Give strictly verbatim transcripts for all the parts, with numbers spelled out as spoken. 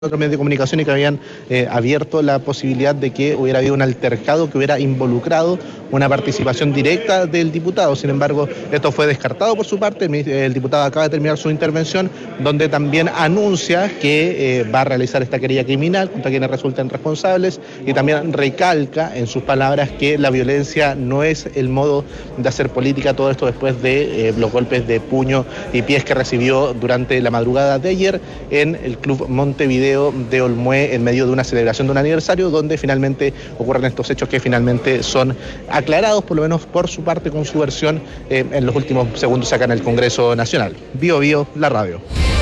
otros medios de comunicación y que habían eh, abierto la posibilidad de que hubiera habido un altercado que hubiera involucrado una participación directa del diputado. Sin embargo, esto fue descartado por su parte. El, el diputado acaba de terminar su intervención, donde también anuncia que eh, va a realizar esta querella criminal contra quienes resulten responsables, y también recalca en sus palabras que la violencia no es el modo de hacer política. Todo esto después de eh, los golpes de puño y pies que recibió durante la madrugada de ayer en el Club Montevideo de Olmué, en medio de una celebración de un aniversario, donde finalmente ocurren estos hechos que finalmente son aclarados, por lo menos por su parte, con su versión eh, en los últimos segundos acá en el Congreso Nacional. Bio Bio, la radio.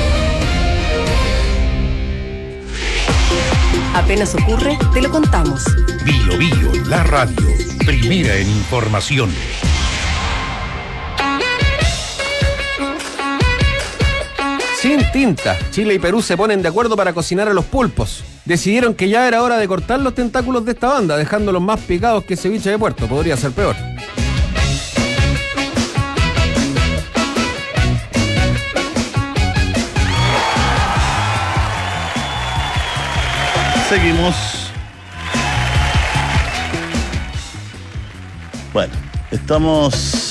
Apenas ocurre, te lo contamos. Bio Bio, la radio, primera en información. Sin tinta, Chile y Perú se ponen de acuerdo para cocinar a los pulpos. Decidieron que ya era hora de cortar los tentáculos de esta banda, dejándolos más picados que ceviche de puerto. Podría ser peor. Seguimos. Bueno, estamos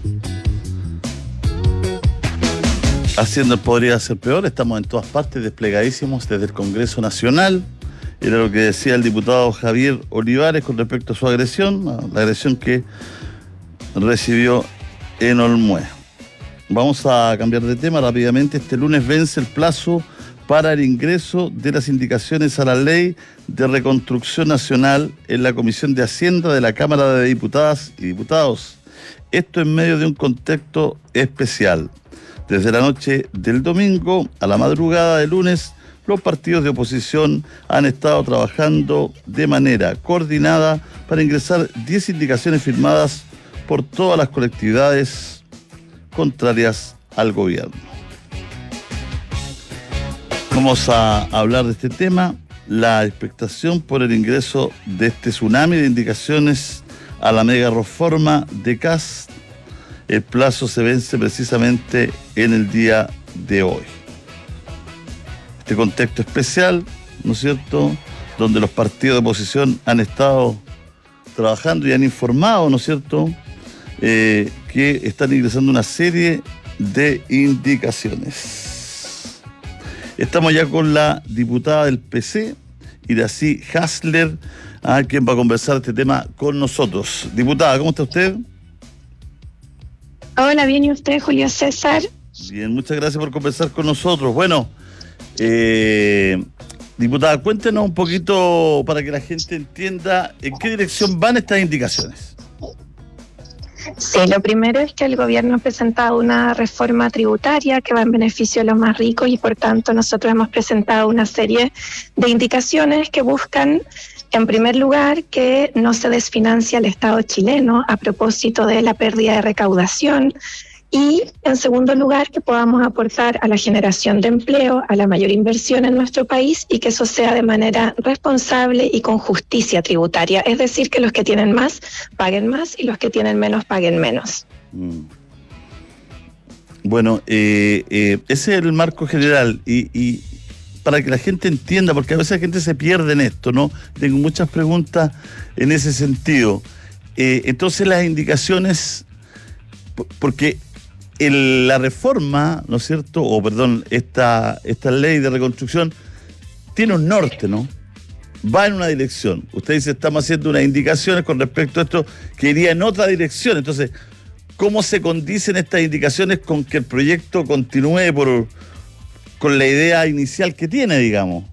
haciendo el podría ser peor. Estamos en todas partes, desplegadísimos desde el Congreso Nacional. Era lo que decía el diputado Javier Olivares con respecto a su agresión, la agresión que recibió en Olmué. Vamos a cambiar de tema rápidamente. Este lunes vence el plazo para el ingreso de las indicaciones a la Ley de Reconstrucción Nacional en la Comisión de Hacienda de la Cámara de Diputadas y Diputados. Esto en medio de un contexto especial. Desde la noche del domingo a la madrugada del lunes, los partidos de oposición han estado trabajando de manera coordinada para ingresar diez indicaciones firmadas por todas las colectividades contrarias al gobierno. Vamos a hablar de este tema, la expectación por el ingreso de este tsunami de indicaciones a la mega reforma de Kast. El plazo se vence precisamente en el día de hoy. Este contexto especial, ¿no es cierto?, donde los partidos de oposición han estado trabajando y han informado, ¿no es cierto?, eh, que están ingresando una serie de indicaciones. Estamos ya con la diputada del P C, Iracy Hasler, a quien va a conversar este tema con nosotros. Diputada, ¿cómo está usted? Hola, bien, ¿y usted, Julio César? Bien, muchas gracias por conversar con nosotros. Bueno, eh, diputada, cuéntenos un poquito para que la gente entienda en qué dirección van estas indicaciones. Sí, lo primero es que el gobierno ha presentado una reforma tributaria que va en beneficio de los más ricos y por tanto nosotros hemos presentado una serie de indicaciones que buscan, en primer lugar, que no se desfinancie al Estado chileno a propósito de la pérdida de recaudación, y en segundo lugar, que podamos aportar a la generación de empleo, a la mayor inversión en nuestro país, y que eso sea de manera responsable y con justicia tributaria. Es decir, que los que tienen más paguen más y los que tienen menos paguen menos. Mm. Bueno, eh, eh, ese es el marco general y, y para que la gente entienda, porque a veces la gente se pierde en esto, ¿no? Tengo muchas preguntas en ese sentido. Eh, entonces las indicaciones, porque el, la reforma, ¿no es cierto?, o perdón, esta, esta ley de reconstrucción tiene un norte, ¿no? Va en una dirección. Usted dice, estamos haciendo unas indicaciones con respecto a esto que iría en otra dirección. Entonces, ¿cómo se condicen estas indicaciones con que el proyecto continúe por, con la idea inicial que tiene, digamos?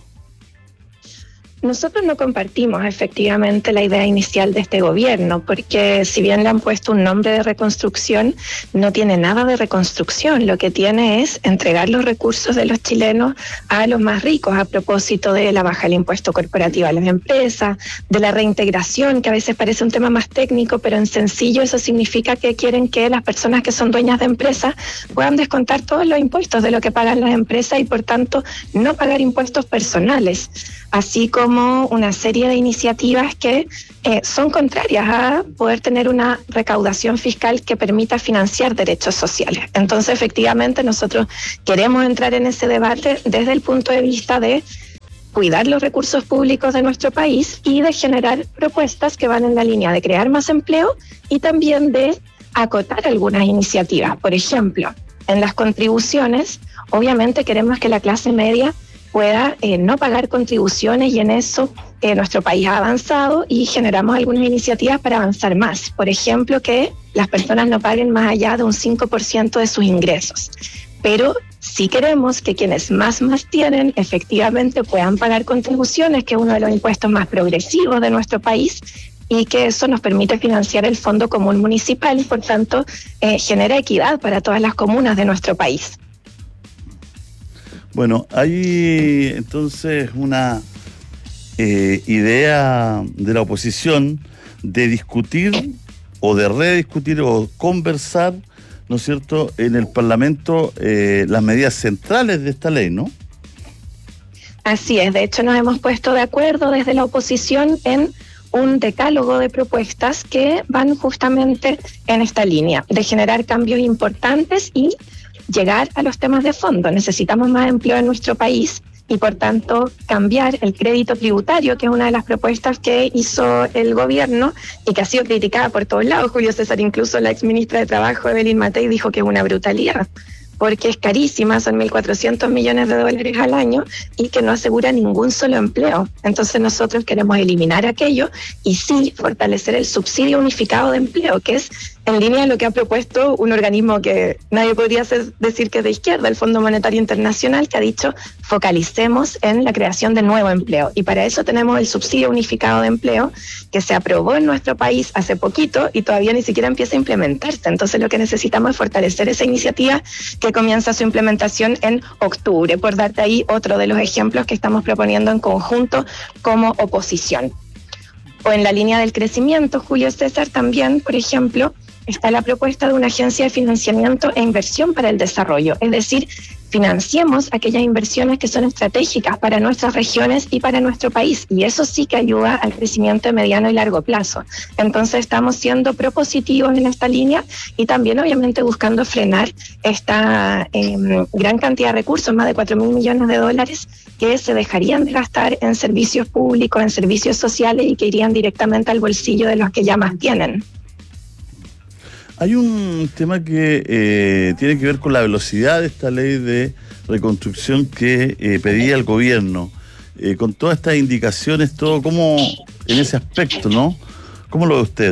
Nosotros no compartimos efectivamente la idea inicial de este gobierno, porque si bien le han puesto un nombre de reconstrucción, no tiene nada de reconstrucción. Lo que tiene es entregar los recursos de los chilenos a los más ricos, a propósito de la baja del impuesto corporativo a las empresas, de la reintegración, que a veces parece un tema más técnico, pero en sencillo eso significa que quieren que las personas que son dueñas de empresas puedan descontar todos los impuestos de lo que pagan las empresas y por tanto no pagar impuestos personales. Así como una serie de iniciativas que eh, son contrarias a poder tener una recaudación fiscal que permita financiar derechos sociales. Entonces, efectivamente, nosotros queremos entrar en ese debate desde el punto de vista de cuidar los recursos públicos de nuestro país y de generar propuestas que van en la línea de crear más empleo y también de acotar algunas iniciativas. Por ejemplo, en las contribuciones, obviamente queremos que la clase media pueda eh, no pagar contribuciones y en eso eh, nuestro país ha avanzado y generamos algunas iniciativas para avanzar más. Por ejemplo, que las personas no paguen más allá de un cinco por ciento de sus ingresos. Pero sí queremos que quienes más más tienen efectivamente puedan pagar contribuciones, que es uno de los impuestos más progresivos de nuestro país, y que eso nos permite financiar el Fondo Común Municipal y por tanto eh, genera equidad para todas las comunas de nuestro país. Bueno, hay entonces una eh, idea de la oposición de discutir o de rediscutir o conversar, ¿no es cierto?, en el Parlamento eh, las medidas centrales de esta ley, ¿no? Así es, de hecho nos hemos puesto de acuerdo desde la oposición en un decálogo de propuestas que van justamente en esta línea, de generar cambios importantes y llegar a los temas de fondo. Necesitamos más empleo en nuestro país y por tanto cambiar el crédito tributario, que es una de las propuestas que hizo el gobierno y que ha sido criticada por todos lados. Julio César, incluso la exministra de Trabajo, Evelyn Matei, dijo que es una brutalidad, porque es carísima, son mil cuatrocientos millones de dólares al año y que no asegura ningún solo empleo. Entonces nosotros queremos eliminar aquello y sí fortalecer el subsidio unificado de empleo, que es en línea de lo que ha propuesto un organismo que nadie podría ser, decir que es de izquierda, el Fondo Monetario Internacional, que ha dicho focalicemos en la creación de nuevo empleo. Y para eso tenemos el subsidio unificado de empleo, que se aprobó en nuestro país hace poquito y todavía ni siquiera empieza a implementarse. Entonces lo que necesitamos es fortalecer esa iniciativa que comienza su implementación en octubre, por darte ahí otro de los ejemplos que estamos proponiendo en conjunto como oposición. O en la línea del crecimiento, Julio César, también, por ejemplo, está la propuesta de una agencia de financiamiento e inversión para el desarrollo, es decir, financiemos aquellas inversiones que son estratégicas para nuestras regiones y para nuestro país, y eso sí que ayuda al crecimiento de mediano y largo plazo. Entonces estamos siendo propositivos en esta línea y también obviamente buscando frenar esta eh, gran cantidad de recursos, más de cuatro mil millones de dólares, que se dejarían de gastar en servicios públicos, en servicios sociales y que irían directamente al bolsillo de los que ya más tienen. Hay un tema que eh, tiene que ver con la velocidad de esta ley de reconstrucción que eh, pedía el gobierno. Eh, con todas estas indicaciones, todo, ¿cómo en ese aspecto, no? ¿Cómo lo ve usted?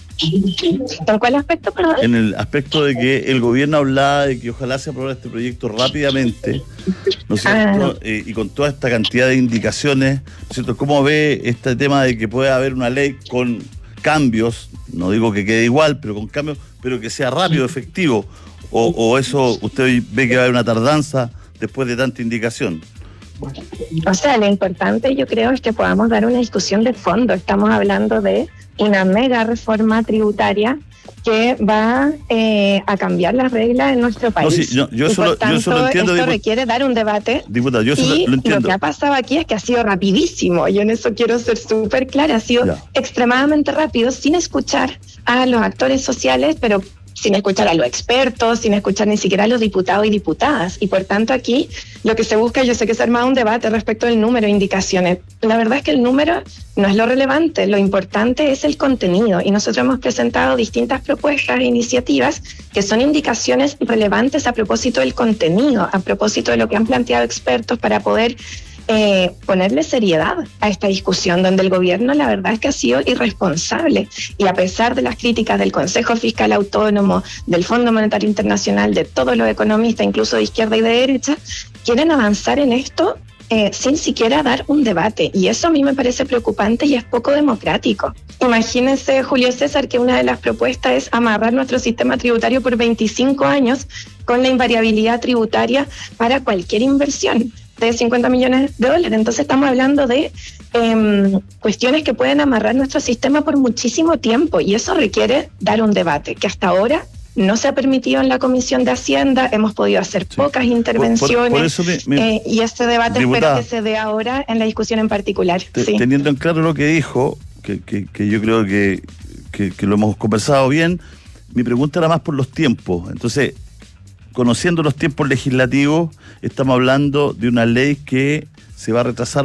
¿En cuál aspecto, perdón? En el aspecto de que el gobierno hablaba de que ojalá se aprobara este proyecto rápidamente, ¿no es cierto? Ah. Eh, y con toda esta cantidad de indicaciones, ¿no es cierto? ¿Cómo ve este tema de que pueda haber una ley con cambios? No digo que quede igual, pero con cambios, pero que sea rápido, efectivo, o, o eso usted ve que va a haber una tardanza después de tanta indicación. O sea, lo importante yo creo es que podamos dar una discusión de fondo. Estamos hablando de una mega reforma tributaria que va eh, a cambiar las reglas en nuestro país. No, sí, yo, yo, y solo, por tanto, yo solo entiendo... Esto diput- requiere dar un debate. Diputada, yo solo y lo entiendo. Lo que ha pasado aquí es que ha sido rapidísimo. Yo en eso quiero ser súper clara. Ha sido ya. extremadamente rápido, sin escuchar a los actores sociales, pero sin escuchar a los expertos, sin escuchar ni siquiera a los diputados y diputadas. Y por tanto aquí lo que se busca, yo sé que se ha armado un debate respecto del número de indicaciones. La verdad es que el número no es lo relevante, lo importante es el contenido. Y nosotros hemos presentado distintas propuestas e iniciativas que son indicaciones relevantes a propósito del contenido, a propósito de lo que han planteado expertos para poder Eh, ponerle seriedad a esta discusión, donde el gobierno la verdad es que ha sido irresponsable y a pesar de las críticas del Consejo Fiscal Autónomo, del Fondo Monetario Internacional, de todos los economistas, incluso de izquierda y de derecha, quieren avanzar en esto eh, sin siquiera dar un debate, y eso a mí me parece preocupante y es poco democrático. Imagínense, Julio César, que una de las propuestas es amarrar nuestro sistema tributario por veinticinco años con la invariabilidad tributaria para cualquier inversión de cincuenta millones de dólares. Entonces estamos hablando de eh, cuestiones que pueden amarrar nuestro sistema por muchísimo tiempo y eso requiere dar un debate que hasta ahora no se ha permitido en la Comisión de Hacienda. Hemos podido hacer sí. pocas intervenciones por, por eso me, me, eh, y este debate diputada, espero que se dé ahora en la discusión en particular. Te, sí. Teniendo en claro lo que dijo, que, que, que yo creo que, que, que lo hemos conversado bien, mi pregunta era más por los tiempos. Entonces, conociendo los tiempos legislativos, estamos hablando de una ley que se va a retrasar